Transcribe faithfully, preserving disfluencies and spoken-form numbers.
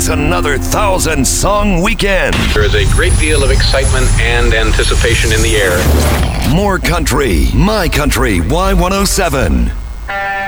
It's another thousand song weekend. There is a great deal of excitement and anticipation in the air. More country, my country, Y one oh seven.